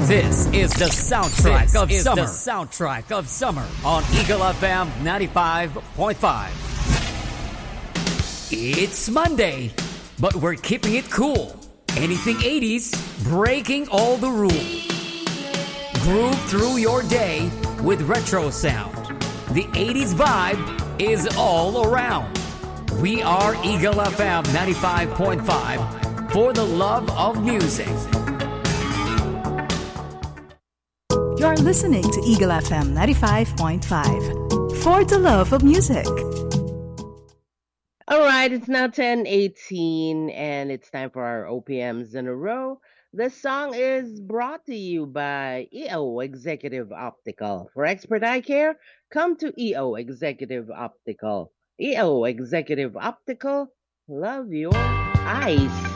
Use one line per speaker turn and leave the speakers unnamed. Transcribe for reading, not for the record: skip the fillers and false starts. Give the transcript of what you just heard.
This is the soundtrack of summer. The soundtrack of summer on Eagle FM 95.5. It's Monday, but we're keeping it cool. Anything 80s, breaking all the rules. Groove through your day with retro sound. The 80s vibe is all around. We are Eagle FM 95.5 for the love of music.
You're listening to Eagle FM 95.5 for the love of music.
All right, it's now 10:18 and it's time for our OPMs in a row. This song is brought to you by EO Executive Optical. For expert eye care, come to EO Executive Optical. EO Executive Optical, love your eyes.